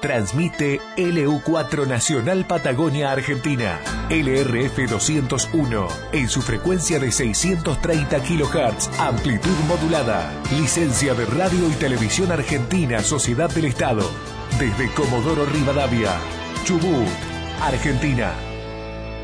Transmite LU4 Nacional Patagonia Argentina, LRF 201, en su frecuencia de 630 kHz, amplitud modulada. Licencia de Radio y Televisión Argentina, Sociedad del Estado. Desde Comodoro Rivadavia, Chubut, Argentina.